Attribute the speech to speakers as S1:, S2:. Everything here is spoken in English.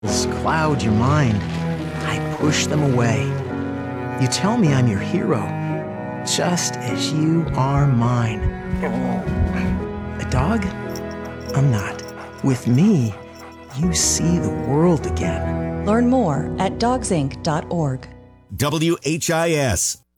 S1: Cloud your mind. I push them away. You tell me I'm your hero, just as you are mine. A dog? I'm not. With me, you see the world again.
S2: Learn more at dogsinc.org.
S3: WHIS.